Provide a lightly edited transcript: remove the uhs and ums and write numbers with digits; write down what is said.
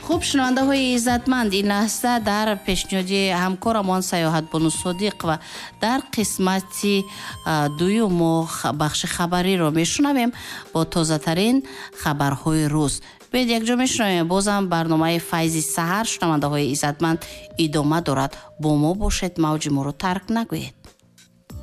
хуб, шунавандаҳои иззатманд, ин лаҳза дар пешниҳоди ҳамкорамон Саёҳатбону Содиқ ва дар қисмати дуюм мо бахши хабариро мешунавем бо тозатарин хабарҳои рӯз. бед якҷо мешунавем. Бозам барномаи файзи саҳар, шунавандаҳои иззатманд, идома дорад. бо мо бошед, мавҷи моро тарк нагӯед.